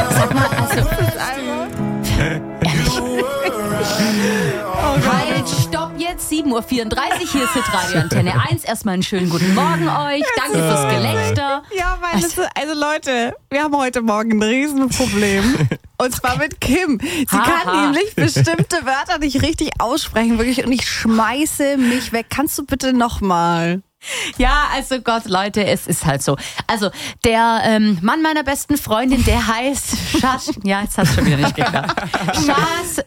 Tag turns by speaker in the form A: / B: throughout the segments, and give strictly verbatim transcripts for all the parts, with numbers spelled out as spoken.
A: Sag mal, also... Ehrlich. Halt, stopp jetzt, sieben Uhr vierunddreißig, hier ist Hitradio Antenne eins. Erstmal einen schönen guten Morgen euch. Danke fürs Gelächter.
B: Ja, weil es, also Leute, wir haben heute Morgen ein Riesenproblem. Und zwar mit Kim. Sie
A: Ha,
B: kann
A: ha.
B: nämlich bestimmte Wörter nicht richtig aussprechen, wirklich. Und ich schmeiße mich weg. Kannst du bitte nochmal?
A: Ja, also Gott, Leute, es ist halt so. Also, der ähm, Mann meiner besten Freundin, der heißt Schasch... Ja, jetzt hat's schon wieder nicht geklappt. Schasch...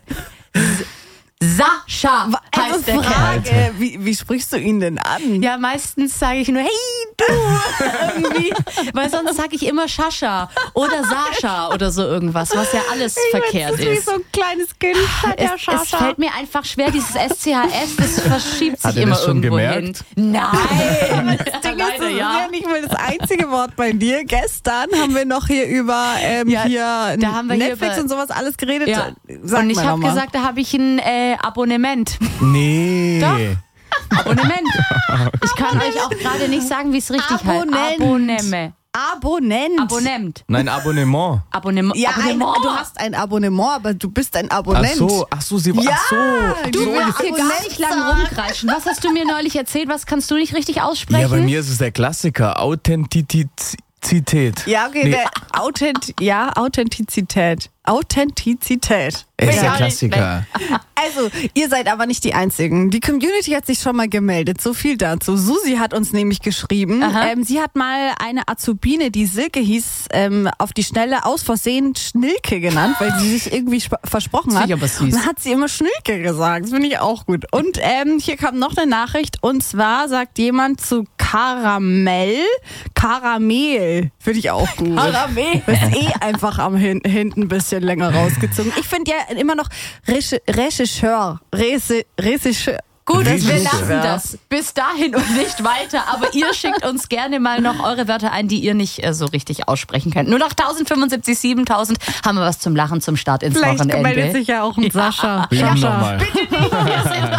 A: Sascha heißt
B: Also
A: der Kerl.
B: Frage, wie, wie sprichst du ihn denn an?
A: Ja, meistens sage ich nur, hey, du, irgendwie. Weil sonst sage ich immer Schascha oder Sascha oder so irgendwas, was ja alles verkehrt
B: das ist. Wie
A: ist.
B: so ein kleines Kind.
A: Es, es fällt mir einfach schwer, dieses S C H S, das verschiebt sich
C: Hat er
A: immer
C: das schon
A: irgendwo
C: gemerkt?
A: hin. Nein,
B: Das Ding ist,
A: leider
B: das ist
A: ja.
B: ja nicht mal das einzige Wort bei dir. Gestern haben wir noch hier über ähm,
A: Ja,
B: hier
A: da haben wir hier
B: Netflix
A: über-
B: und sowas alles geredet.
A: Ja.
B: Sag
A: Und ich
B: mal
A: habe
B: noch mal.
A: gesagt, da habe ich ein äh, Abonnement.
C: Nee.
A: Doch. Abonnement. Ich kann euch auch gerade nicht sagen, wie es richtig
B: Abonnent.
A: heißt. Abonnement.
B: Abonnent.
A: Abonnement.
C: Nein, Abonnement.
A: Abonnement.
B: Ja, ein,
A: Abonnement.
B: du hast ein Abonnement, aber du bist ein
C: Ach
B: Abonnent.
C: so, ach so, sie war,
B: Ja,
C: ach so.
A: Du
B: so
A: willst hier gar
B: Abonnent
A: nicht lang
B: sagen.
A: rumkreischen. Was hast du mir neulich erzählt? Was kannst du nicht richtig aussprechen?
C: Ja, bei mir ist es der Klassiker. Authentizität.
B: Ja, okay,
C: Nee.
B: der Authent ja, Authentizität. Authentizität.
C: Er ist der
A: Ja,
C: Klassiker.
B: Also, ihr seid aber nicht die Einzigen. Die Community hat sich schon mal gemeldet. So viel dazu. Susi hat uns nämlich geschrieben. Ähm, sie hat mal eine Azubine, die Silke hieß, ähm, auf die Schnelle aus Versehen Schnilke genannt, weil sie sich irgendwie sp- versprochen
A: Das
B: hat.
A: finde ich aber süß.
B: Und dann hat sie immer Schnilke gesagt. Das finde ich auch gut. Und ähm, hier kam noch eine Nachricht. Und zwar sagt jemand zu Karamell, Karamell. Finde ich auch gut.
A: Karamell.
B: Das ist eh einfach am hin hinten ein bisschen länger rausgezogen. Ich finde ja immer noch Reche- Regisseur. Rese- Regisseur.
A: Gut, wir
C: Richtig.
A: lassen das bis dahin und nicht weiter. Aber ihr schickt uns gerne mal noch eure Wörter ein, die ihr nicht äh, so richtig aussprechen könnt. Nur noch tausendfünfundsiebzig, siebentausend haben wir was zum Lachen zum Start ins
B: Vielleicht
A: Wochenende.
B: meldet sich ja auch ein Sascha.
C: Üben
B: Sascha.
C: nochmal.
A: Hier sind